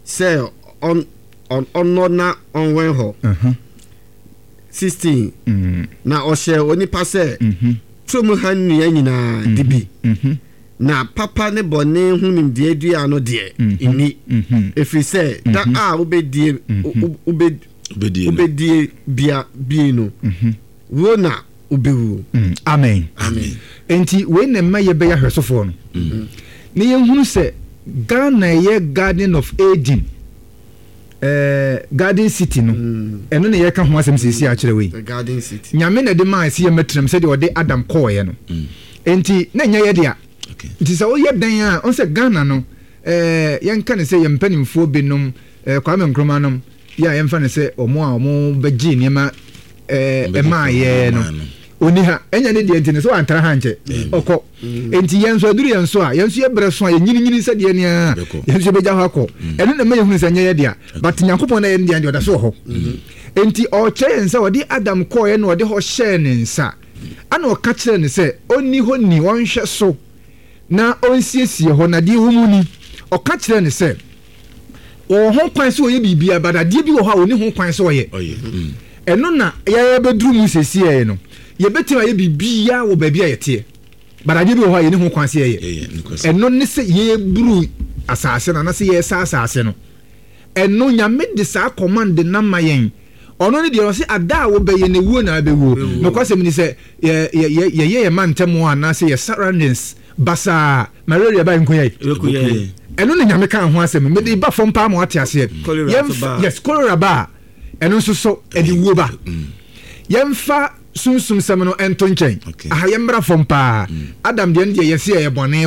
say on na on when ho 16 na o share onipa say trum han nua nyina dibi na papa ne bone hu nim de adua no de ini efi say da a obedie bia no wo na obewu amen enti we ne ma ye be ya hwesofo no ne ye hunu say Ghana ye Garden of Eden Garden City no eno ne ye ka ho asem sisi a kire we Garden City nyame na de ma ase ye metrem se de ode Adam koye no enti na nya ye de a enti se o ye dan a on se Ghana no ye nka ne se ye mpanimfo binom Kwame Nkrumah nom ya ye mfa ne se omo beji niema ma ye no oni ha enya ne de enti ne so antara ha nche okọ enti yenso aduru yenso a yenso ye breso a nyini se de ne a yenso beja ho akọ eno na mayehunu se nya ye de a but Nyankopon na ye de oda so ho enti o chense odi Adam ko ye no odi ho share ne nsa ana o ka kire ne se oni ho ni won hwe so na onsiesie ho na de humuni o ka kire ne se o ho kwan so ye bibia badade bi wo ha oni ho kwan so ye eno na ye beduru mu sesie no ye betima ye bibia wo babia yete baraje bi wo ha ye ne ho kwanse ye eno ne se ye buru asase na se ye sa asase no eno nyame de sa command na mayen ono ne de o se ada wo be ye ne wuo na be wuo no kwase mi ni se ye mantemo ana se ye surroundings basa malaria ba nko ye eno ne nyame kan ho asem me de ba fom pa mo ate ase yes cholera ba eno so e di wuo ba yemfa sunsum sem no ento nchen aha yembra fom pa Adam de ne yesi ye bone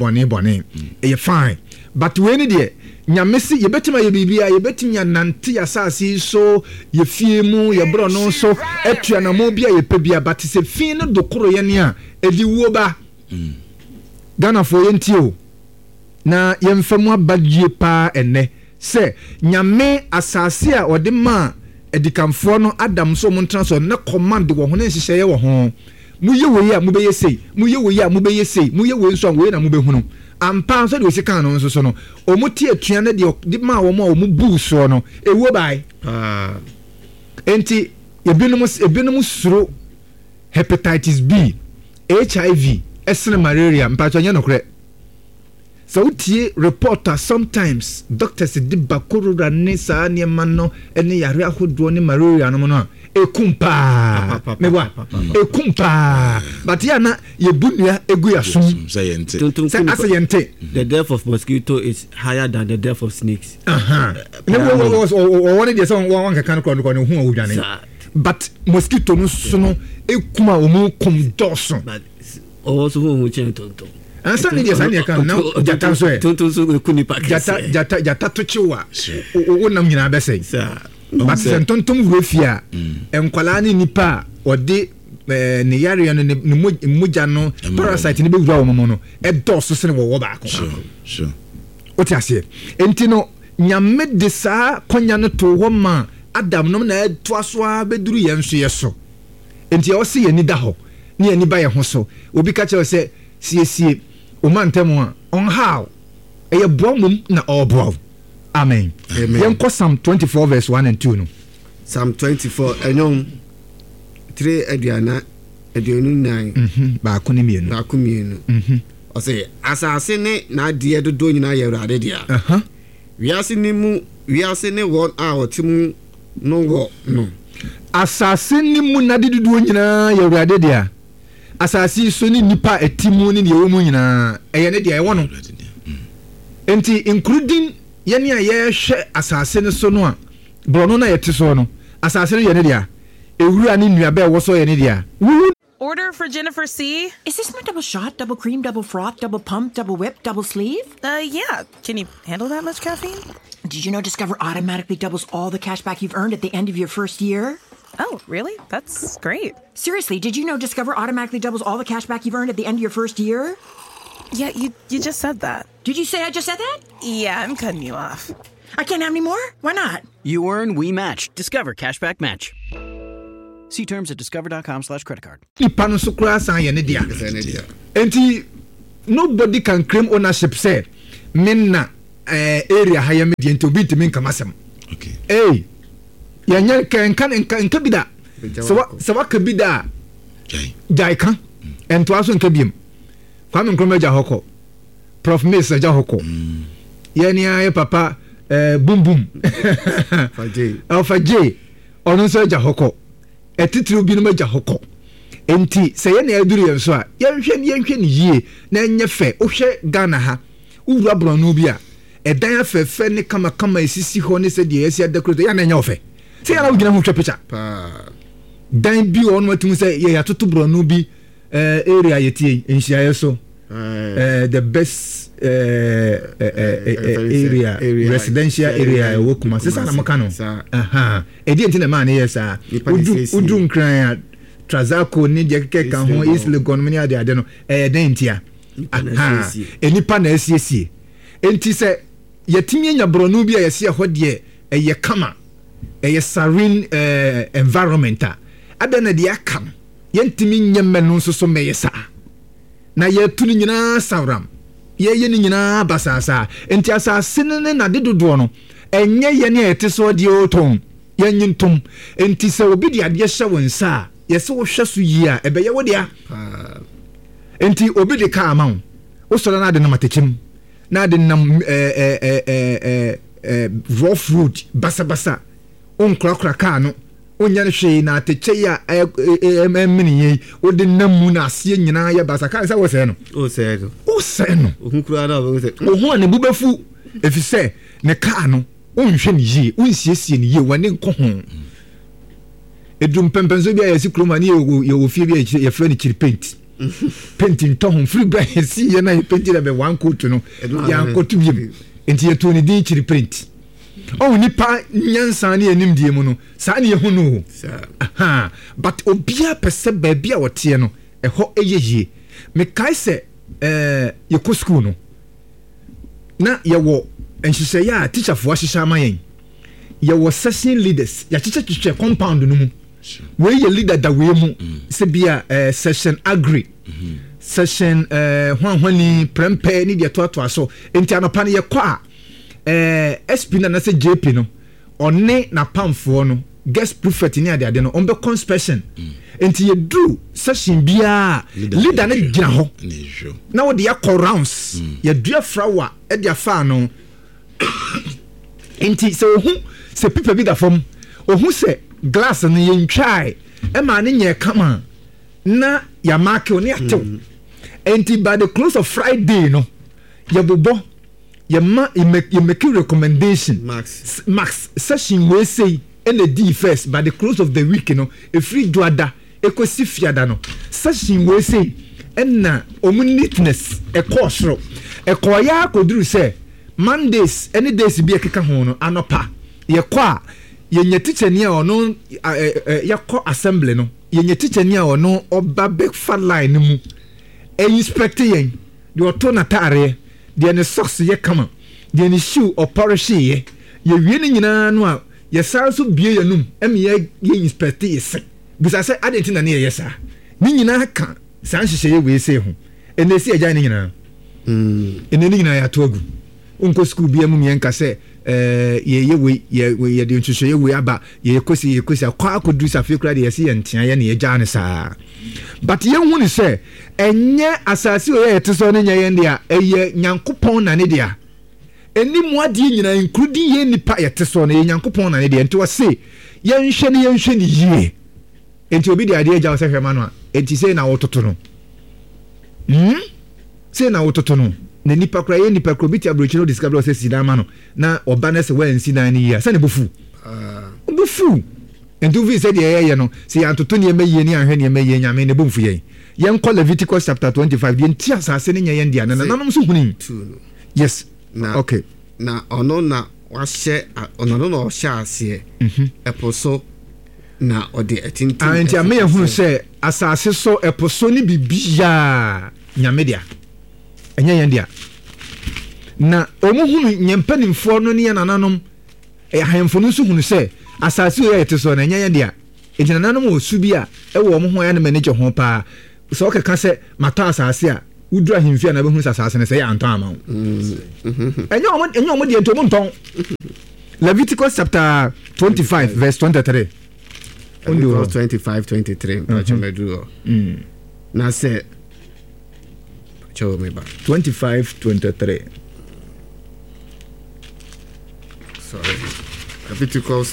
e fine but we ni de nyame si ye betima ye bibia ye betima nante ya sase so ye fie mu ye bro no so etua na mo bia ye pebia but se fie no dokoro ye ne a edi wuo ba Ghana fo ye ntio na yemfa mu abadie pa enne se nyame asase a ode ma edikamfo no Adam so mo ntraso na command wo ho na nhyehyeye wo ho mu ye we ya mu be yesei mu ye we ya mu be yesei mu ye we nso we na mu be hunu ampa so de we kan no nso so no o mu tie tua na de ma wo mo o mu bu so no ewo bai enti ebinom suro hepatitis B HIV esene malaria mpa to nya no kre so tie reporter sometimes doctors de bakorora ne sa ne manno ene yare ahodo ne malaria no no ekumpa mewa ekumpa but ya na ye bunua egu yasum say yente the death of mosquito is higher than the death of snakes ne wo one dey say one kan ko no hu awudwane but mosquito no so no ekuma o mu kum doso but also hu chen tonton ansa ni dia sani kan na jata so e tonton so kuni pack jata to chiwa o nam nyina be say but sen tonton wurefia enkwala ni nipa ode ne yare no ne moja no parasite ni be wura wo mo no e doso se ne wo ba ko sure o ti ase enti no nyame de sa konya no to wo ma Adam no na to aso a beduru ye nso ye so enti o se ye ni da ho ne ye ni ba ye ho so obi ka che se sie o man temo on how e boamum na obo amen yenko Psalm 24 verse 1 and 2 no Psalm 24 enyon 3 aduana aduanu 9 ba ko ne mienu o se asase ne na de dodo nyina ye urade dia wiase ne won a otimu no wo no asase ni mu na de dodo nyina ye urade dia asasi so ni nipa etimu ni ye wo mu nyina eye ne dia e wono enti including ye ne ye hwe asase ne so no a brono na ye te so no asase ye ne dia ewura ni nua ba e wo so ye ne dia. Order for Jennifer C. Is this my double shot, double cream, double froth, double pump, double whip, double sleeve? Yeah. Can you handle that much caffeine? Did you know Discover automatically doubles all the cash back you've earned at the end of your first year? Oh, really? That's great. Seriously, did you know Discover automatically doubles all the cash back you've earned at the end of your first year? Yeah, you just said that. Did you say I just said that? Yeah, I'm cutting you off. I can't have any more? Why not? You earn, we match. Discover Cashback Match. See terms at discover.com/creditcard. Enti nobody can claim ownership say minna area ha yɛ media nti obi ntimi nka masɛm okay yɛnyɛ nka bi da sɛ waka bi da jai ka ɛntoa so nka biem Kwame Nkrumah agya hɔkɔ Prof Mace agya hɔkɔ yɛne ayɛ papa boom boom Alpha J ɔno nso agya hɔkɔ ɛtitiri bi no agya hɔkɔ enti sɛ yɛne aduru yɛn so a yɛnhwɛ ne yie na ɛnyɛ fɛ wohwɛ Ghana ha wura brɔno bi a ɛdan afɛfɛ ne kama esisi hɔ ne sɛ deɛ yɛsi adekorate yɛn na ɛnyɛ ɔfɛ sɛ yɛn na wogyina ho hwɛ picture dan bi ɔno atum sɛ yɛ atoto brɔno bi area yɛtie nhyiaeɛ so the best area residential area ɛwɔ kuma sɛ saa na moka no ɛdeɛ nti na maa ne yɛ saa wodu nkran a Trazako ne deɛ kɛkɛ ka ho East Legon ne ade no ɛyɛ dan ntia enipa na asiesie enti sɛ yɛtimi anya brɔno bi a yɛse hɔ deɛ ɛyɛ kama ɛyɛ serene environment a ada na deɛ aka no yɛntimi nyɛmɛ no nso so mɛyɛ saa na yɛtu no nyinaa sawram yɛyɛ no nyinaa basaasa enti asase ne na de dodoɔ no ɛnyɛ yɛ ne a yɛte so deɛ ɔtɔn yɛnyi ntom enti sɛ obi de adeɛ hyɛ wo nsa a yɛsɛ wohwɛ so yie a ɛbɛyɛ wo dea enti obi de ka ama wo wosɔre na ade nam atekyem na ade nam raw fruit basabasa onkorakora ka no onya no hwee na atekyɛ ya mini wode nam mu na aseɛ nyinaa yɛ basa ka sɛ wo sɛ no wo sɛ no ohunkura na wo sɛ ohu ne bubefu efisɛ ne ka no onhwɛ ne yie onsiesie ne yie wane nkɔ ho edum pempenso bi a yɛsi kroma ne yɛwɔ fie bi a yɛfrɛ ne kyiri paint painting tɔn free brand si yɛ na painting da be one coat no ya nkoto bi enti yɛto ne din kyiri paint nipa nyansa ne anim die mu no saa ne yɛhu no but obia pɛsɛ baabi a wɔteɛ no ɛhɔ ɛyɛ yie mekae sɛ yɛkɔ school no na yɛwɔ nhyehyɛeɛ a teacherfoɔ ahyehyɛ ama yɛn yɛwɔ session leaders yɛakyekyɛ compound no mu wei yɛ leader da wei mu sɛ bia session agri session hwanhwani prempɛ ne deɛ toatoa so enti anɔpa no yɛkɔ a SP na sɛ JP no ɔne na pamfoɔ no guest prefect ne ade no ɔmbɛ conspection enti yɛdu session biaa leader no gyina hɔ na wode yɛkɔ rounds yɛdua flower ɛde afa no enti sɛ ohu sɛ pipa bi da fam ohu sɛ glass no yɛntwae ɛma ne nyɛ kama na yɛmaake o ne yɛtew enti by the close of Friday no yɛbobɔ yɛmake recommendation max session wei sei ɛna di first by the close of the week no ɛfiri dwoada ɛkɔsi fiada no session wei sei ɛna ɔmu neatness ɛkɔɔ soro ɛkɔɔyɛ akɔduru sɛ Mondays any days bi ɛkeka ho no anɔpa yɛkɔ a yɛnyɛ teacher ni a ɔno yɛkɔ assembly no yɛnyɛ teacher ni a ɔno ɔba backfat line no mu inspect yɛn deɛ ɔtɔ n'ataareɛ deɛ ne socks yɛ kama deɛ ne shoe ɔpɔrehye yɛ yɛwie ne nyinaa no a yɛsan so bie yɛnum ɛmi yɛ inspect yɛ sɛ bisa sɛ ade nti na ne yɛ saa ne nyinaa ka saa nhyehyɛ yɛ wei sɛ ho ɛna esi agya ne nyinaa ɛna ne nyinaa yɛato agu unko school bi amu yɛnka sɛ yɛde nhyehyɛ yɛ wei aba yɛkɔsi akɔ akɔduru safe kora de yɛsi yɛ ntea yɛ ne yɛgya ne saa but yɛhu ne sɛ ɛnyɛ asase o yɛte so ne nyɛ yɛn deɛ ɛyɛ Nyankopɔn na ne deɛ ɛnimu adeɛ nyinaa including yɛn nipa yɛte so no yɛ Nyankopɔn na ne deɛ nti wɔse yɛnhwɛ ne yie enti obi de adeɛ gya wo sɛ hwɛma no a enti sɛ na wɔtoto no sɛ na wɔtoto no na nipa kora yɛ nipa kora bi ti abrochi no discover sɛ sidama no na ɔba na sɛ wansi na ne yia sɛ ne bofu enti ofi sɛ deɛ yɛyɛ no sɛ yɛantoto nneɛma yie ne ahwɛ nneɛma yie nyame ne bomfu yɛn yɛnkɔ Leviticus chapter 25 deɛ nti asase ne nyɛ yɛn deɛ na nanom so huni yes na okay na ɔno na ɔhyɛ aseɛ ɛpo so na ɔde ɛtintim enti ame yɛhunu sɛ asase so ɛpo so ne bibia nyame deɛ ɛnyɛ yɛn deɛ na ɔmo hunu nyɛmpanimfoɔ no ne yɛ nananom ahemfo no nso hunu sɛ asase o yɛte so na ɛnyɛ yɛn deɛ enti nananom wɔ su bi a ɛwɔ ɔmo ho ayɛ ne manage ho paa sɛ ɔkeka sɛ matɔ asase a udura himfia na behu asase ne say anton ama wo enyo omo de ntomo nton Leviticus chapter 25 verse 23 Leviticus 25-23 pachomedu na say me ba 25-23 sorry Leviticus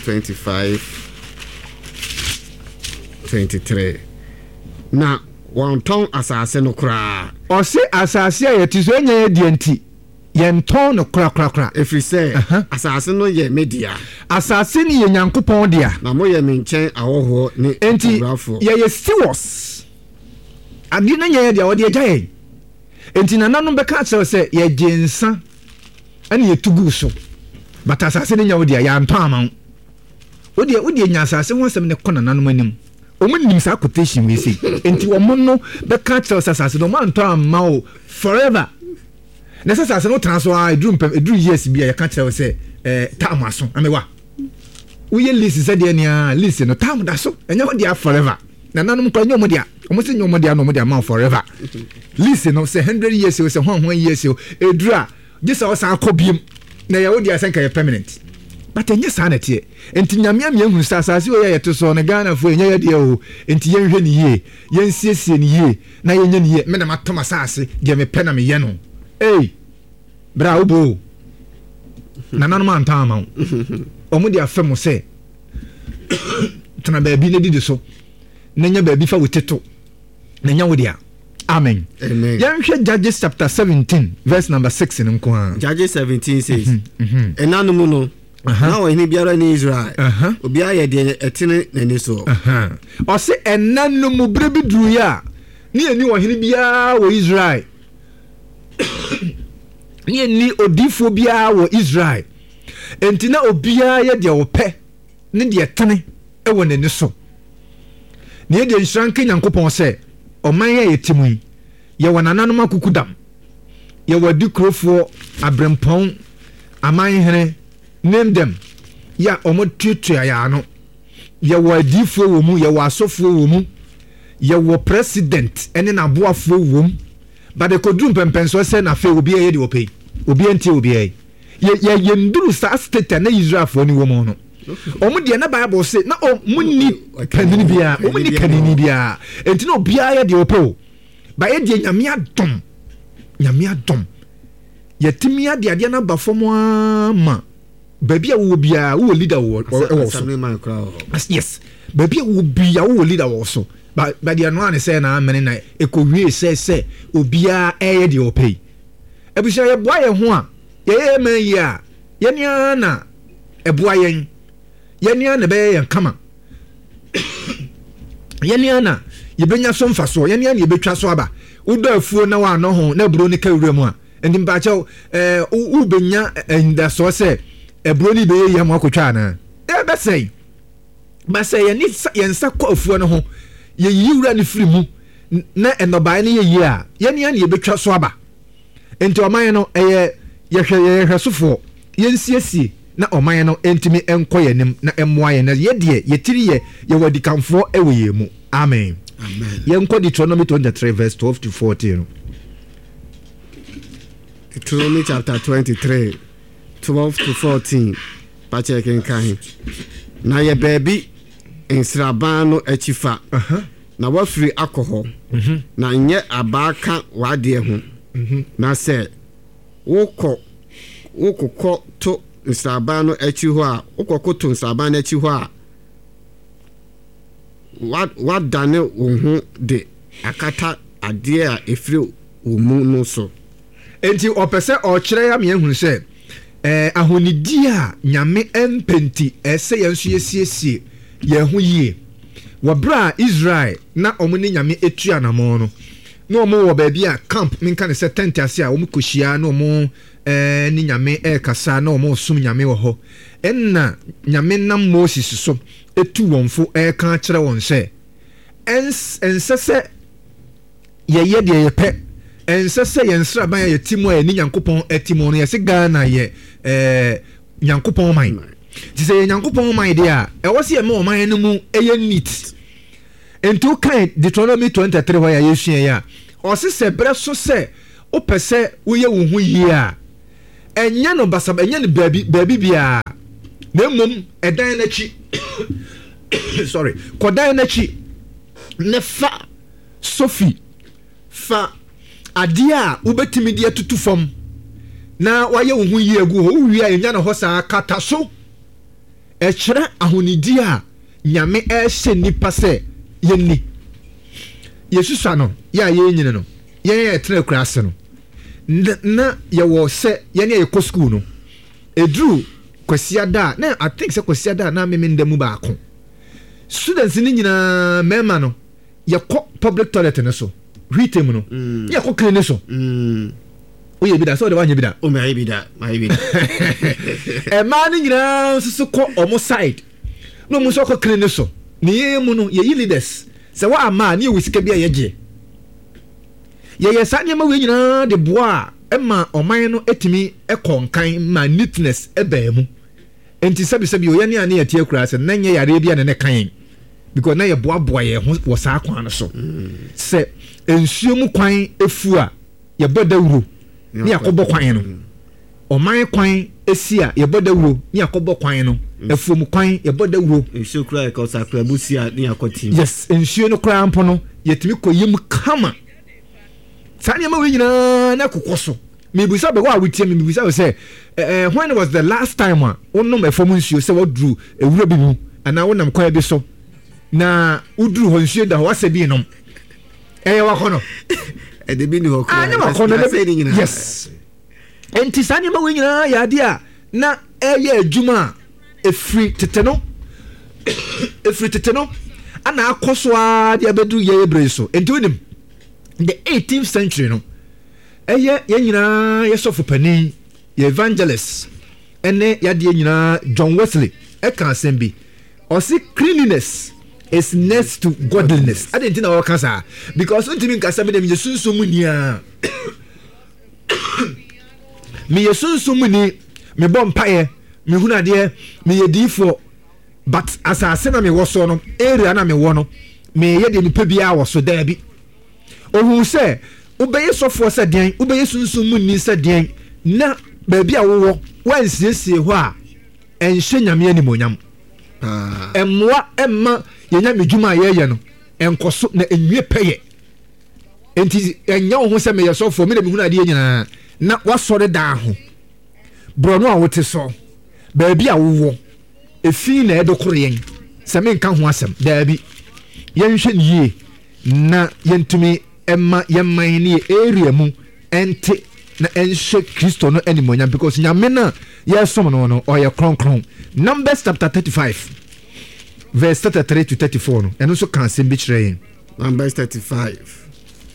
25-23 na wonton asase no kra o se asase ya tiso enya ye die nti ye nton no kra efri say asase no ye media asase ni ye nyankopon dia na mo ye menchen ahoho ni enti ye stewards adi na ye dia wo de agya ye enti na nanom be ka kire say ye gensa ani ye tugu so but asase ni nya wo dia ya nton ama wo de nya asase ho asem ne kona nanom anim omunim sa quotation we say enti omo no be ka kire asase no man nton ama o forever necessary no transfer edru years bia ya ka kire say time aso amewa we list said dia list no time da so enya wo dia forever na nanom kwa nyomo dia omo se nyomo dia no mo dia man forever list no say 100 years o say 100 years o edura just o san akobiem na ya wo dia san ka permanent but enya sa na tie enti nyame am yehunu sasase o ya yeto so na Ghana fo enya ya dia o enti yenhwe ni ye yensiesie ni ye na yenya ni ye me na matoma sase dia me pena me ye no bra ubo na nanom antama omo dia femo se tuna baabi ne didi so na nya baabi fa woteto na nya wo dia amen yanhwe Judges chapter 17 verse number 6 nko ha Judges 17 says enanum no na wo hini biara ni Israel obi aye de etene nani so o se enanum brebi duru ya ni eni wo hini biara wo Israel ni eni odifo biara wo Israel entina obia ye de wo pe ne de etene e wo nani so ne de nshranke nyankopon se oman ye yetimu ye wonananom akukudam ye wadi krofo abrempon aman here name them ya omotutua ya no ye wadifo wo mu ye wasofo wo mu ye wo president ene na boafo wo mu bade kodrum pempenso se na fe obi ye de opei obi enti obi ye nduru sa state na Israel fo ni wo mu no omu de na Bible say na omunni kanini bia omunni kanini bia enti na obi ye de opei ba ye de nyame adom yetimia de ade na ba fomo ma baby a wo bia wo leader wo so yes baby a wo bia wo leader wo so ba dia no an say na amene na ekowie say obia eye de opei ebusha ye boa ye ho a ye man yi a ye nia na eboa ye nia na be ye kama ye nia na ye benya so mfaso ye nia na ye betwa so aba udo afuo na wa no ho na buro ni ka wurem a endi mba chaw u benya nda so se ebroni be ye mo akotwa na e be sei ba sei ye ni yensa kwa afuo no ho ye yiwura ni firi mu na enobae ne ye yi a ye ne ye betwa so aba enti oman no ye hwe sofo ye nsiesie na oman no entimi enkoye nim na emmoa ye na ye de ye tiri ye wadi kamfo ewe ye mu amen ye nko Deuteronomy 23 verse 12 to 14 Deuteronomy chapter 23 12 to 14 pache kenkan na ye baby ensraban no achifa na wafiri akoho na nye abaka wade ho na se wokokɔ to nsraban no achi ho a wokokɔ to nsraban no achi ho a wadane wo ho de akata ade a efiri wo mu no so enti opese o kire ya me ehunu se ahonidi a nyame empenti ese yenso yesiesie ye ho yie wabra Israel na omuni nyame etua namo no na omo wo baabi a camp minka ne se tent ase a omo kohyia na omo ni nyame kasa na omo sum nyame wo ho enna nyame nam Moses so etu wonfo ka kire won se ensese ye de ye pe ensese yensra ban ye timo a ni nyankopon atimo no ye se Ghana ye nyankopon man ti se nyankopon man de a e wo se ye me man no mu eye neat ento kan Deuteronomy 23 wa ya yesua ya ɔse sɛ brɛ so sɛ wopɛ sɛ woyɛ wo ho yie a ɛnyɛ no basab ɛnyɛ no baabi biara na mmom ɛdan n'akyi sorry kɔdan n'akyi ne fa sofi fa adeɛ a wobɛtumi de atutu fam na wayɛ wo ho yie agu hɔ wowie a ɛnya no hɔ saa kata so ɛkyerɛ ahonidi a nyame ɛhyɛ nnipa sɛ yɛnni yɛsusua no yɛ a yɛnyini no yɛn ɛtena kura ase no na yɛwɔ sɛ yɛne yɛkɔ school no ɛduru kwasiada na I think sɛ kwasiada na memenda mu baako students ni nyinaa mɛma no yɛkɔ public toilet no so hwite mu no yɛkɔ clean so woyɛ bi da sɛ wode woanyɛ bi da mayɛ bi da ɛmaa no nyinaa nso so kɔ ɔmo side na ɔmo nso kɔ clean so ne yɛn mu no yɛyi leaders sɛ woama a ne yɛwɔ sika bi a yɛgye yɛyɛ saa nneɛma wei nyinaa de boa a ɛma ɔman no atumi ɛkɔ nkan ma neatness ɛbaa mu enti sɛbisɛbi ɔyɛ ne a ne yɛtie koraa sɛ na nyɛ yareɛ bi a ne ne kan because na yɛboaboa yɛn ho wɔ saa kwan no so sɛ nsuo mu kwan efu a yɛbɔ dawuro ne yɛakɔbɔ kwan no ɔman kwan esi a yɛbɔ dawuro ne yɛakɔbɔ kwan no efu mu kwan yɛbɔ dawuro nsuo koraa yɛkɔ sakra busi a ne yɛakɔ tim yes nsuo no koraa mpo no yɛtumi kɔ yam kama saa nneɛma wei nyinaa na kokɔ so mebisa bɛwɔ a wotie me mebisa wo sɛ when was the last time a wonom ɛfam nsuo sɛ woduru ewura bi mu anaa wonam kwan bi so na woduru hɔ nsuo da hɔ wasɛ bi nom ɛyɛ wakɔ no ɛde bi ni hɔ koraa yes enti saa nneɛma wei nyinaa yɛ ade a na ɛyɛ adwuma a ɛfiri tete no ana akɔ so a de abɛduru yɛyɛ berɛ so enti wonim the 18th century no ɛyɛ yɛn nyinaa yɛsɔfo panin yɛ evangelist ɛne yadeɛ nyinaa John Wesley ɛka asɛm bi ɔsi cleanliness is next to godliness ade nti na wɔka saa because ntumi nkasa bi na meyɛ sunsun mu nia meyɛ sunsun mu ni mebɔ mpaeɛ mehunu adeɛ meyɛ diifoɔ but asase na mewɔ so no area na mewɔ no meyɛ deɛ nipa biara wɔ so daabi ohun sɛ wobɛyɛ sɔfoɔ sɛ deɛn wobɛyɛ sunsun mu ni sɛ deɛn na baabi a wowɔ wansiesie hɔ a ɛnhyɛ nyame animonyam ɛmmoa ɛmma yɛnya medwuma a yɛyɛ no ɛnkɔ so na ɛnwie pɛyɛ enti ɛnya wo ho sɛ meyɛ sɔfoɔ mede mehunu adeɛ nyinaa na wasɔre daa ho borɔno a wote so baabi a wowɔ ɛfii na ɛde koro yɛn sɛ menka ho asɛm daabi yɛnhwɛ ne yie na yɛntumi ɛma yɛman ne yɛ area mu ɛnte na ɛnhyɛ kristo no animonyam because nyame no yɛsom no ɔyɛ kronkron Numbers chapter 35 verse 33 to 34 no ɛno nso ka asɛm bi kyerɛ yɛn Numbers 35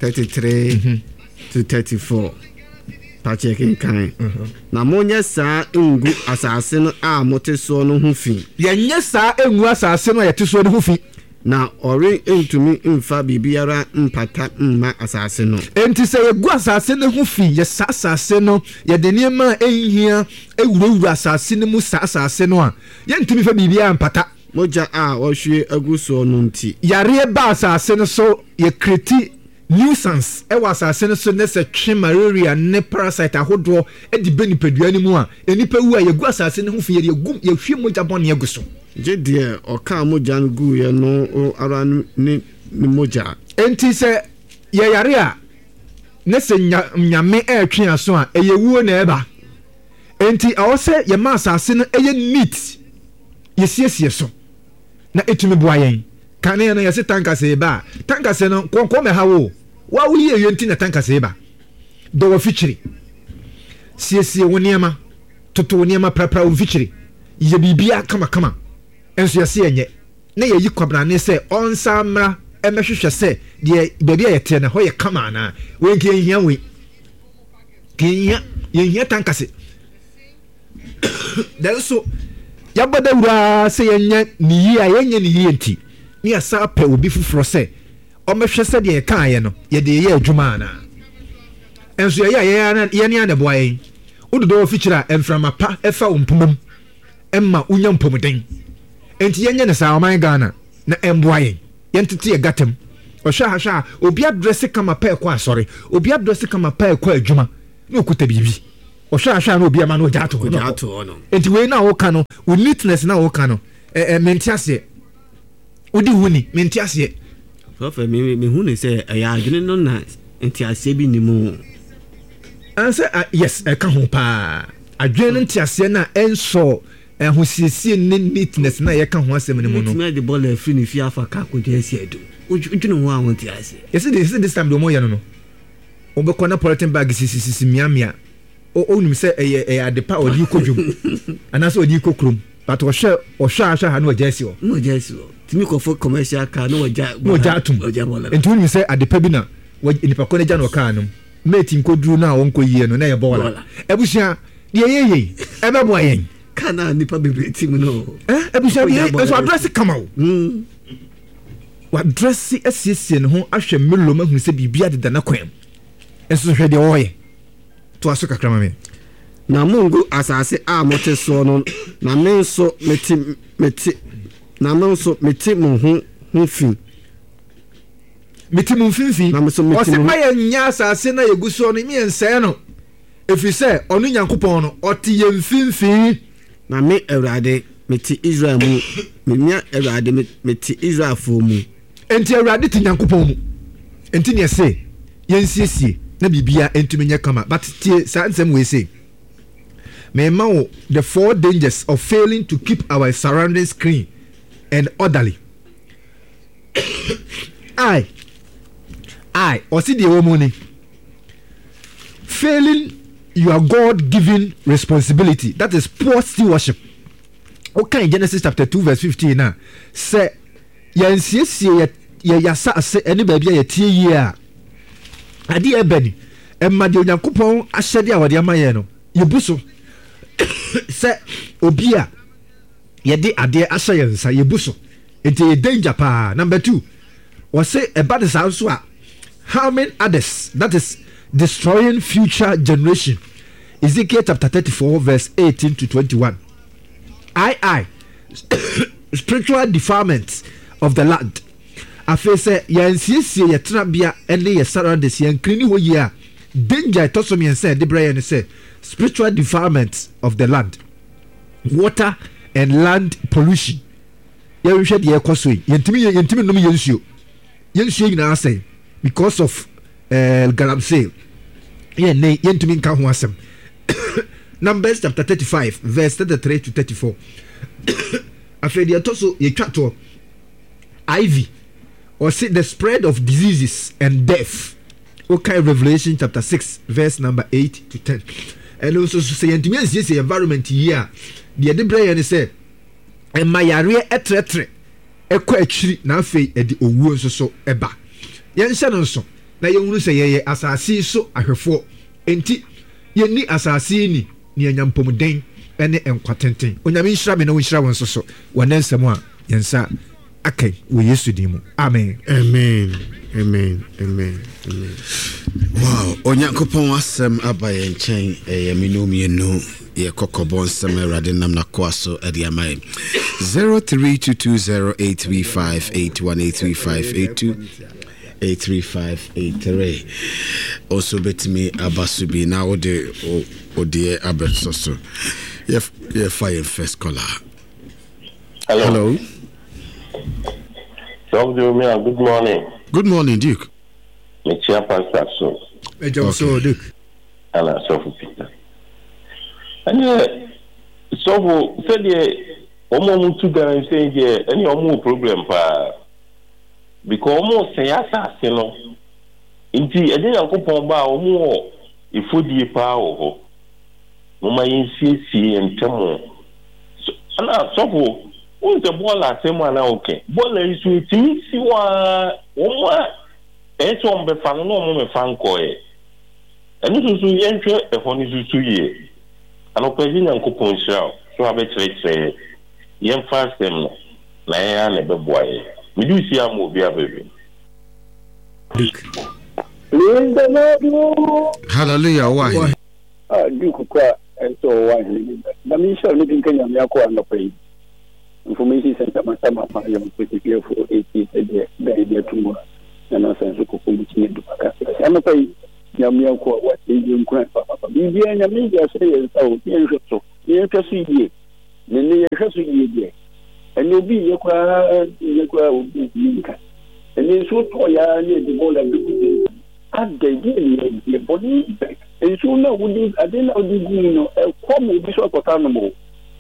33 to 34 pakyɛ kenkan na monyɛ saa ngu asase no a mote soɔ no ho fi yɛnyɛ saa ngu asase no a yɛte soɔ no ho fi na ɔre ntumi mfa biribiara mpata mma asase no enti sɛ yɛgu asase no ho fi yɛ saa asase no yɛde nneɛma a ɛnhia ɛwurawura asase no mu saa asase no a yɛntumi fa biribiara mpata mogya a ɔhwie agu soɔ no nti yareɛ ba asase no so yɛkreti nuisance ɛwɔ asase no so ne sɛ twe malaria ne parasite ahodoɔ ɛde bɛ nipadua no mu a nipa wu a yɛgu asase no ho fi yɛhwie mogya bɔne agu so gye deɛ ɔka mogya no guiɛ no ara ne mogya enti sɛ yɛyare a ne sɛ nyame ɛretwe aso a ɛyɛ wuo na ɛba enti ɛwɔ sɛ yɛma asase no ɛyɛ neat yɛsiesie so na ɛtumi boa yɛn kane no yɛse tankase ba tankase no kɔnkɔn mɛ ha wo wa woyɛ yɛ nti na tankase ba dɔ wɔ fikyiri siesie wo nneɛma toto wo nneɛma prapra wo fikyiri yɛ bibia kama enso yɛse yɛnyɛ na yɛyi kwabrane sɛ ɔnsa mmra ɛmɛhwehwɛ sɛ deɛ baabi a yɛte na hɔ yɛ kama ana wɔnke yɛhia we yɛhia tankase danso yɛbɔda wura sɛ yɛnyɛ ne yie a yɛnyɛ ne yie nti ne yɛsa pɛ obi foforɔ sɛ ɔmɛhwɛ sɛ deɛ yɛkaeɛ no yɛde yɛyɛ adwuma ana enso yɛyɛ yɛne anaboa yɛn wododɔ wɔ fikyiri a ɛmframa pa ɛfa wo mpomam ɛma wonya mpomden enti yɛnyɛ ne saa ɔman Ghana na ɛmboa yɛn yɛntete yɛ gatam Osha obi address kama pa ekwa asori obi address kama pa ekwa adwuma na okuta bibi osha na obi ama na ojato no enti we na wo ka no wo neatness na wo ka no mentiase odi huni mentiase so me huni say ya adwene no na entiase bi ni mu answer yes ka ho pa adwene entiase na enso ehosiesie neatness na ye ka ho asem ni mu no me the ball free ni fi afa ka ko je esi edu udwene ho awon entiase yes this time do mo ye no obekọ na polythene bag sisi miamia onum se adepa odi kodwum anaso odi kokrom but ohwa ha na ojasi o timi ko for commercial car no oja atum enti onum se adepa bi na nipa ko na ja no car no mate nkoduru na wonko yie no na ye bola ebusia de yeye ebebo ayen kana nipa bebe tim no ebusia de so address kama o wa address esiesie ne ho ahwe melo mahunu se bibia de na kwan enso hwe de oye to aso kakra ma me na mungu asase a mote so no na menso meti na menso meti mo ho fin meti mo finfi o se ma ya nya asase na yeguso no mi ense no efi se onu nyankopon no oti ye mfinfi na me Awurade meti Israel mu menya Awurade meti Israel fo mu enti Awurade ti nyankopon mu enti ne se yensiesie na bibia entumenya kama but tie sansem we say me ma the 4 dangers of failing to keep our surroundings clean and orderly. I or see the woman failing your God-given responsibility, that is poor stewardship. Okay, in Genesis chapter 2 verse 15 now say yansie ya sa se any baby ya tie ya ade ebeni emma de Onyankopon ahyede a wode amaye no yebuso se obi a yede ade ahye yensa yebuso enti danger pa. Number 2 was say a bad so a harming others, that is destroying future generation. Ezekiel chapter 34 verse 18 to 21. Spiritual defilement of the land. Afi say yansiesie yetrabia ene ye surroundings yankrini ho yi a danger tosom yense de bra yen say spiritual defilement of the land, water and land pollution. Yehwe de yekoso yentimi nom yensuo nyina say because of galamsey yentimi nka ho asem. Numbers chapter 35 verse 33 to 34. Afi de toso ye twato ivy or see the spread of diseases and death. Okay, Revelation chapter 6 verse number 8 to 10. And also say the environment here the debra and say and my area etre ekwa achiri na afei edi owu nso so eba yen hye no so na ye hunu say ye asase so ahwefo enti ye ni asase ni anyampomden ene enkwatenten onyame nhira me na wo nhira won so so wonansam a yensa akai wo Yesu dimu. Amen. Wow, Onyankopon asem abaye nchen yeminomienu ye kokobon sem Awurade nam na kwaso ade amaye 03220835818358283583 also betimi abasubi na ode abetsoso ye fire first caller. Hello. Good morning. Good morning, Duke. Me chia pastor so. So Duke. Ala so for Peter. And so for said ye omo to guys say ye any omo problem pa because omo say asase no. Inti ede Yakobon ba omo ifodie pa ho. Mo ma yensiesie ntemo. So ala so for who's the ball at him and okay. Ball is with me, see what it's on the fan, no fan coy. And this is to enter a honey 2 years. And a president coupon shell, so I bet say, young fast them, Naya and a boy. We do see a movie, baby. Hallelujah, why? Duke, and so why? The mission living Kenya, Yako and the pay. Information center, my summer, particularly for 80 a day tomorrow. and I said, I'm afraid Yamiko, what Indian grandpapa. Be and a media say, oh, you're just see, then they are just see, and you'll be your crowd, and then so for ya near the ball of the and they did your body back. And so now I didn't know the common bishop of animal.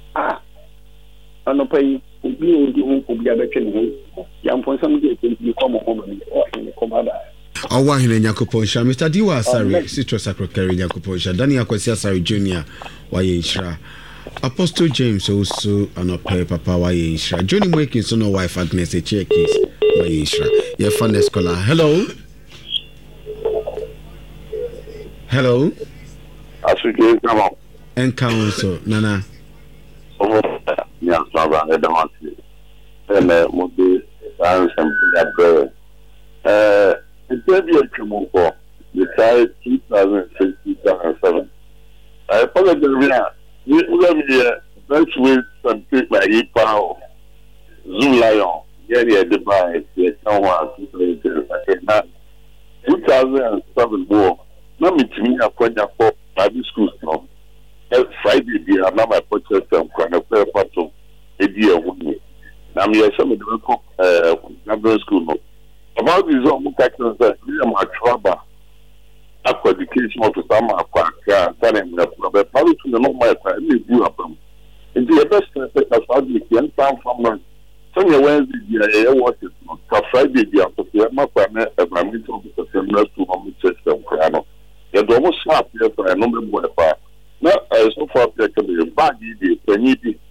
And pay be the other channel. Young for some days, you come home or in the commander. Awa hine Nyankoponsha Mr. Diwa Asari Citrus Secretary Nyankoponsha Daniel Kwesi Asari Junior waye nshira Apostle James also anope papa waye nshira Johnny Mweki so no wife Agnes Echekis waye nshira ye fan scholar. Hello Asuke kama encounter nana nya saba na damasi mo be san sem it's going to be a Chumuko, the side 2006-2007. I apologize. We will be a best way to take my e-power. Zoo Lion, yeah, the buy, the someone to play the 2007 war. Now, meet me a point for private schools now. Friday, I'm not my purchase and kind of play part of a dear woman. Now, me, I some of the school now. About this own technical that we are trouble. Education of some telling the probably to the normal family grew up. And the best effect of how the young town from Sunday Wednesday, I watched it on Friday, the after my family, and my meeting of the similar to home system. You're almost sharp here for a number of more. Now, so far, there can be a bad idea, or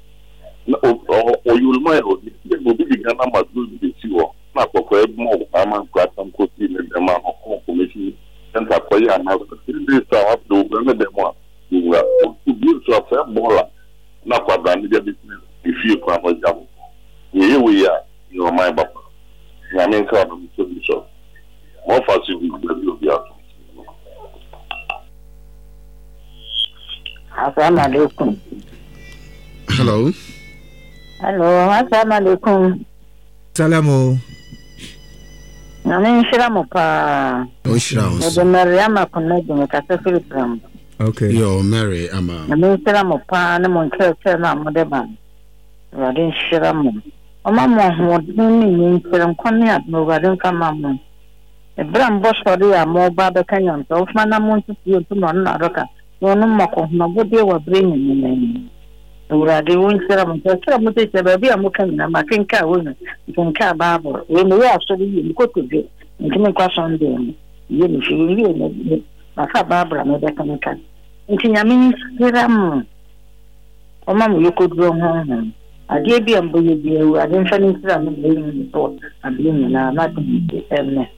you'll mind, it will be the Ghana must do the CEO. More, I'm on Pratam Cotin and the man of confirmation, and I play another 3 days to remember them one. You are to build yourself more. Not what brand business if you come with them. Here we are, you are my papa. I mean, come to the show. More fast you will be out. Assalamu alaikum. Hello. Assalamu alaikum. Salamo. Nami nshira mupa. Nshira. Ebe Mary ama kunedu mekase Philipram. Okay. Yo Mary ama. Nami nshira mupa ne monche na modeba. Wadi nshira mu. Oma mo ni nshira mkoni atno wadi nkama mu. Ebra mbosori ya mo baba Kenya nto ufana muntu siyo tumo na roka. Wonu mako na bode wa bring ni. Urade wonshira mute baby amukan na makenka wonu nkenka babo we me ya so bi mkotoje nkime kwa sonde ye mi shiri ne maka babra me be kanaka ntinyame nsiram o ma mu yokodro ho ade bi amboye bi ewu ade nfa ni nsiram ne ni to ade ni na na de emme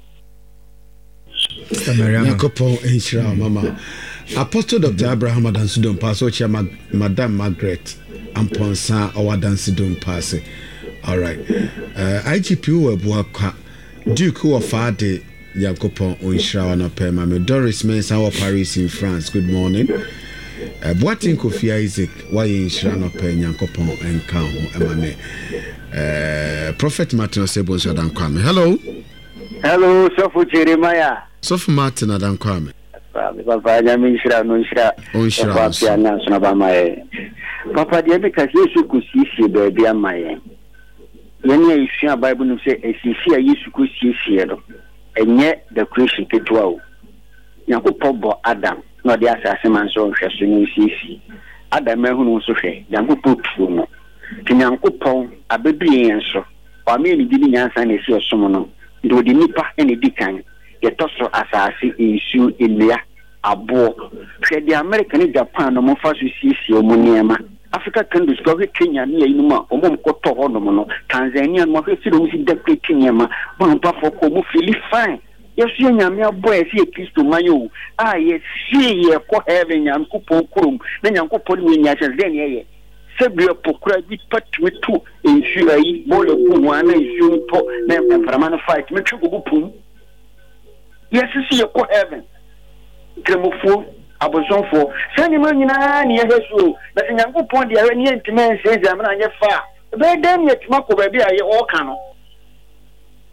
Yakopo enshira mama Apostle Dr. Abraham Adansidon pass or Madame Margaret Amponsa or Adansidon pass. All right. IGP Wabuaka Duke of Fade Yakopo Onshra na Pema Doris Mensa or Paris in France. Good morning. Boatin Kofi Isaac why Inshra na Pema Yakopo and Kam Emane. Prophet Martin Osebo Shadan Kwame. Hello, Sofu Jeremiah. Sofu Martin Adam Kwame. Papa Nyamishra no shira papa piana so na ba mai papa de be ka Yesu ku sisi be bia mai yene isua Bible no say esisi a Yesu ku sisi no enye the creation ketwa o Yakopɔ bɔ Adam na de asase man so hwɛ so ni sisi Adam ehunu so hwɛ Yakopɔ tuo no Yakopɔ abedue yen so o ame ni di ni nyansa na esi osom no do di nipa ene di kan yetoso asase ensu enua abo hwɛ de America ne Japan no mo fa so sisi o mo niema Africa countries go Kenya ne yinuma o mo koto ho no no Tanzania no hwɛ si do mo si deputy niema bon pa fo ko mo feel fine yesu nyame abo esi Kristo mayo yes ye ko heaven Nyankopɔn kurum na Nyankopɔn we nya chance den ye sebia pokura bi patwe to ensu ayi bole ku wana ensu to na emframa no fight me twu go pum yes see ko heaven kremofo abosonfo sani manyina ne yesu na Nyankopɔn de awe ne ntime nsezam na anye fa be dem yetima ko ba bi aye o ka no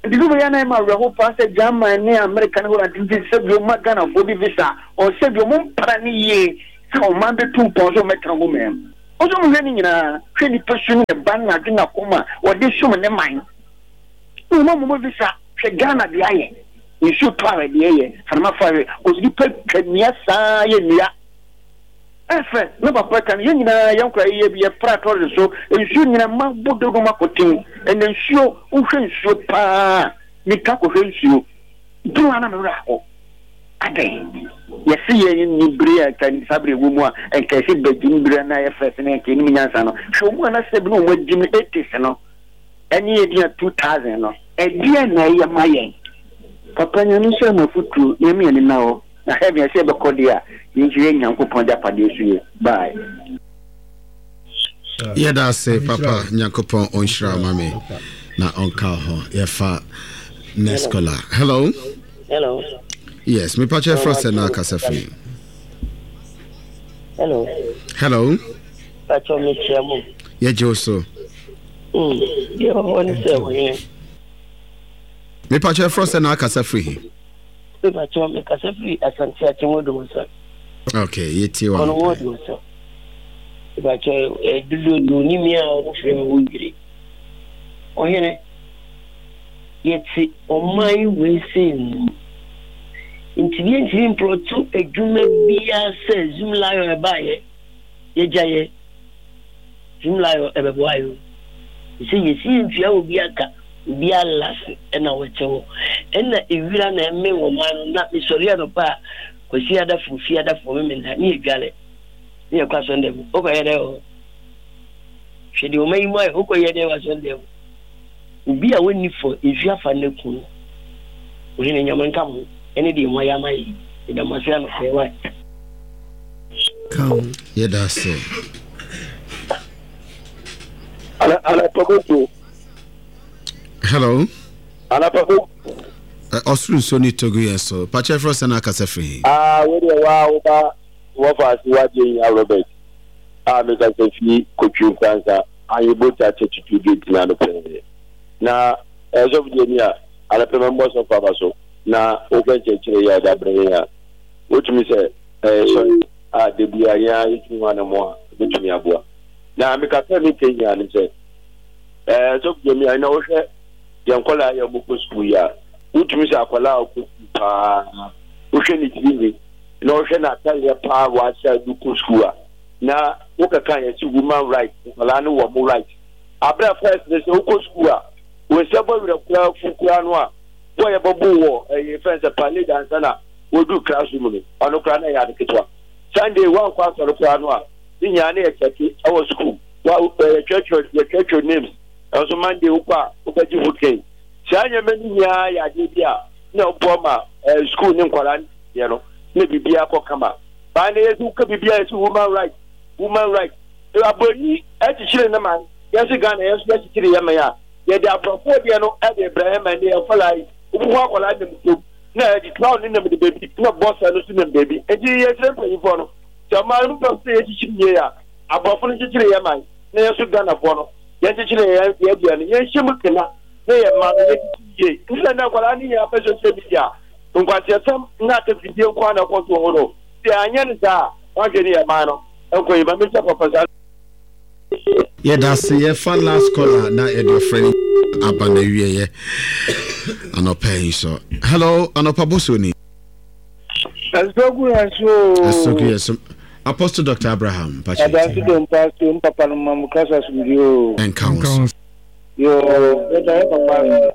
The Luviana Maraho passed a German near American who had visited your Magana for the visa or save your mom Parani, so Monday 2 pounds of metro woman. Also, running in a pretty person a banner dinner coma or this woman in mind. No more visa, Shagana the eye. You should try the air from my fire, was you put Kenyasa, yeah. Efe, no papa can you young cry be a prat or so, and you in a man Bodoma cotton, and then show who show pa, Nikako you. Do an Amaraco. Again, you see in Bria can Sabri Wuma and Cassie Begin Brana first and Kiminasano. Show one as a blue with Jimmy 80s, any idea 2000, and dear Naya Mayan. Papa, you know, no foot to Yemi now. I have a saber cordia. Bye. Yeah, that's it, Papa. Nyankopon onshra mame na onka ho. Yefa Nescola. Hello. Hello. Yes, me pache frost na kasa free. Hello. Hello. Pacho me chiamu. Ye Joso. Yo woni se wo. Me pache frost na kasa free. Pacho me kasa free asante atimodo musa. Okay, yeti wa. Ono wodi musa. Pacho dudu ni mi a wo frem wo gire. Ohene yeti omai we sin. Intibi proto edwuma bia se zumlayo ebaye. Ye jaye. Zumlayo ebeboayo. Ise yesi ntia obi aka. Bia las ena wechewo ena ewira na eme wo man na misoria no pa kwasi ada fufi ada fo me na ni edwale ni ekwa sonde mu okoyede o hwede o mai mai okoyede wa sonde mu bia woni fo efia fa na ku o hene nyama nka mu ene de mo ya mai ida masia no fe wa kaun ye da se ala togo. Hello. Anapapo. Osru so ni togo yeso. Pache frost na kasa free. We dey wa fa si wa je Robert. Me ka se fi kochu Fransa. Ayi bota chechu gate na no pe. Na ezo bi ni a ala pe member so fa so. Na o kan chechire ya da bre ya. Otumi se so de bia ya yitu wana mo betumi aboa. Na me ka pe mi kenya ni se so bi mi na o hwe yankola ya buku school ya utumi sa akola ku pa o hwe ni tiri na o hwe na tale pa wa sha buku school na o ka kan ya ci woman right wala no wo mo right abra first de so ko school we se bo wira kura fukura no a bo ya babu wo e friends pale dancer na wo du classroom ni ono kura na ya de kitwa Sunday one kwa so kura no a nya na ya cheki our school wa church names also Monday ukwa ukaji hutke sanya meni ya de bia na oboma school ni nkwara ye no na bibia ko kama ba na yesu ka bibia yesu woman right aboni atichire na man yesu Ghana yesu atichire ya ya ye de abrofo de no e de Ibrahim and de falai ubu akola de mtu na di clown ni na de baby na boss no su na baby eji yesu mpanyifo no jama no ko se atichire ya abrofo no atichire ya man na yesu Ghana fo no yɛnkyekye ya bia ne yɛnhyɛ mu kena na yɛ ma no yɛkyekye nsa na kwala ne yɛ apɛ sɛ bia nkwasiasɛm na atafidie nkwa na kɔnto ho no sɛ anyɛ ne saa wadwe ne yɛ ma no ɛnkɔ yɛma mekyɛ papa saa yɛda se yɛfa last caller na yɛde ɔfrɛ aba na wieyɛ anɔpa yi so hello anɔpa bosoni ɛsogu yɛso Apostle Dr. Abraham Pache. Pastor Papa Mamukasa Studio. And Council. Yo, Papa.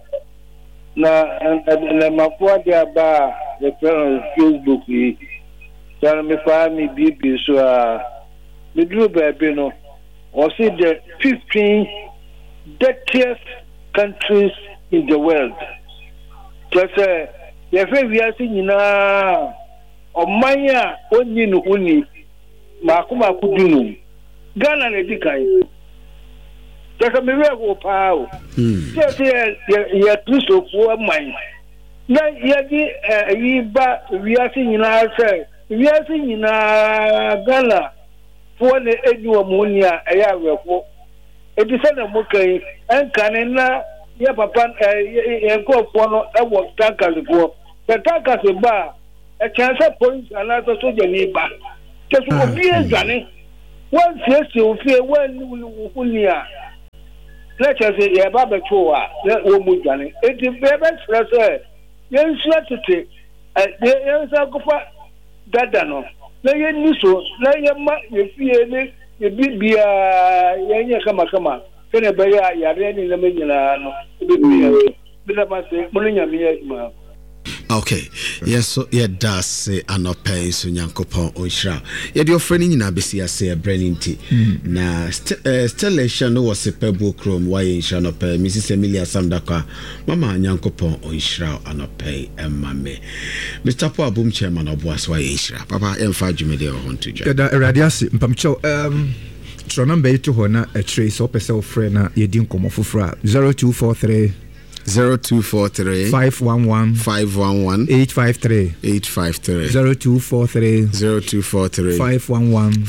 Na mafua dia ba the Facebook yi. Tell me me bibi so me do baby no. Was it the 15 dirtiest countries in the world? Just you feel we are seeing na omanya onyi no huni. Makuma kudunu Ghana ne dikai taka mewe go pao se ya tuso fo man na ya di yi ba wiase nyina se wiase nyina Ghana fo ne edu omunia eya wefo edi se na mokai enka ne na ye papa ye go for no e wo tankers for the tankers ba e chance police another soldier ni ba just obi ezane one face you fear when unia let's say ye ba beto a wo mu dwane e di be stress ye nsu tete ye nsa kofa dada no na ye niso na ye ma ye fie ni ye bibia ye nya kama kene be ya yare ni na menyina no bibia bila ma se mo nya mi ma. Okay, yes, so yeah, does say anopay so nyankopon onhira. Ye de ofre ni nyina besi ase Brenninti. Na stellation no was a pebble chrome why insha no pay Mrs. Emilia Samdaka. Mama nyankopon onhira anopay emmame. Mr. Paul Abum chairman of Boas why insha. Papa emfa dwumede o hon to dwa. Da radiasi mpamcho tro number to ho na a trace op self friend na ye din komo fufura 0243 511 853 0243 511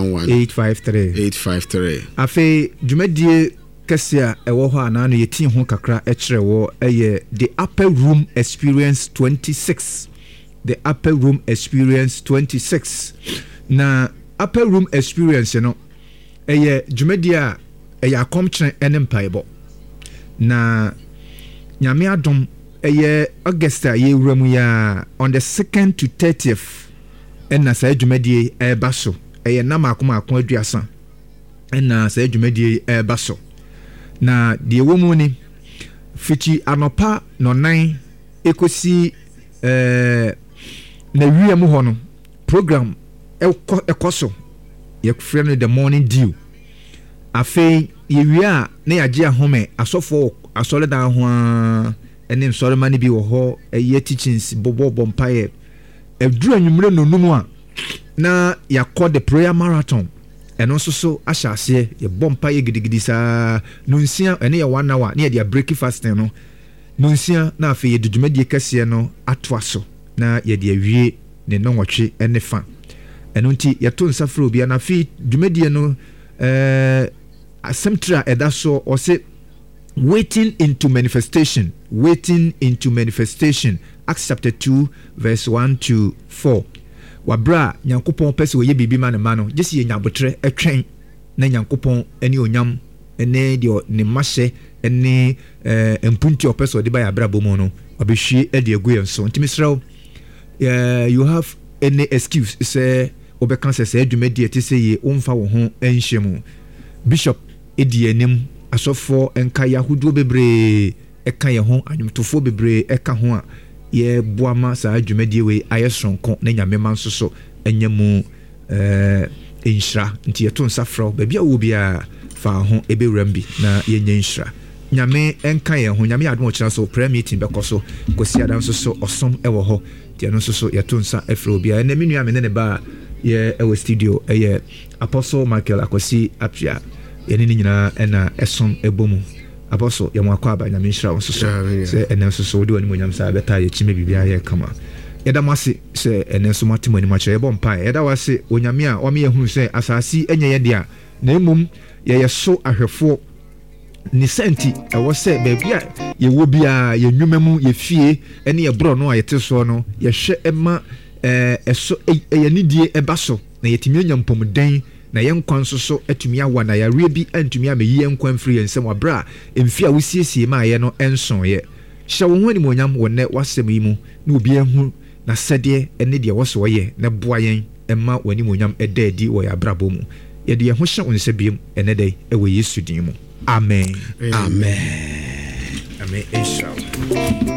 853 afi dwumadie kasia ewo ho ana no yeti ho kakra e kire wo eye the upper room experience 26 the upper room experience 26 na upper room experience no eye dwumadie a eye akomkyen ene mpaibo na nyame adom eye Augusta ye wuramu ya on the 2nd to 30th enna sa adwumadie baso eye na makoma akon aduasa enna sa adwumadie baso na de womu ni fiti anopa no nan ekosi na wiemu ho no program ekoso ye frɛ the morning dew afei ye wia na yagye ahome asofo asole dan ho ene nsore mani bi wo ho eye teachings bobo bompaye eduru anwumre nonum a na yakọ the prayer marathon eno so ahyase ye bompaye gidigidi sa no nsia ene ye 1 hour na ye dia breakfast no no nsia na afi ye dudumadi kase no atoa so na ye dia wie ne nonwotwe ene fa eno nti ye to nsafro bia na afi dumadi no asemtra edaso o se waiting into manifestation Acts chapter 2 verse 1 to 4 wabra nyankopon pese wo ye bibi ma ne ma no jesi ye nyabotre etwen na nyankopon eni onyam ene de ne mahye ene empunti opeso de ba ya bra bomo no obehwie e de egu yenso ntimisraw you have any excuse say obeka say adwumadi ete say ye omfa wo ho enhyemu bishop edi enim asofo enka yahudo bebre eka ye ho anyumtofo bebre eka ho a ye boama sa adwumadie we ayesronko na nyame mansoso enyemu enhira nti ye to nsafro ba bia wo bia fa ho ebewrambi na ye nyenhira nyame enka ye ho nyame adom okira so prayer meeting bekoso kosi adam so osom ewo ho ti eno so ye to nsa afro bia na menu amene ne ba ye ewo studio eye Apostle Michael Akosi Apia yene ni nyina ena esom ebomu Apostle ya mwakwa ba nyame nhira wo so se ene so de wani monyam sa beta ye chime bibia ye kama yeda mase se ene so matimo ni macho ye bompa yeda wase onyame a o me ye hunu se asasi enye ye dia na emum ye so ahwefo ni senti ewo se bebia ye wo bia ye nwumamu ye fie ene ye bro no a ye teso no ye hwe ema eso ye nidie ebaso na yetimi onyampomden na yenkwan so atumi awa na yare bi antumi ameyi yenkwan free ensem wabra emfi a wosiesie ma ye no enson ye hye wo ho ni monyam wonne wasem yi mu na obi ehu na sede ene de woso ye na boa yen emma wani monyam edadi wo ya brabo mu ye de ho hye onse biem ene dai ewe Yesu din mu amen amen amen inshallah.